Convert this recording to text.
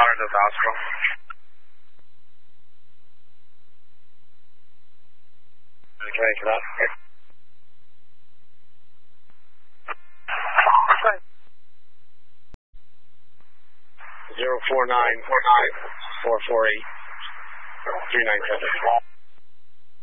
daughter to the hospital. Okay, for that. 049 448 397.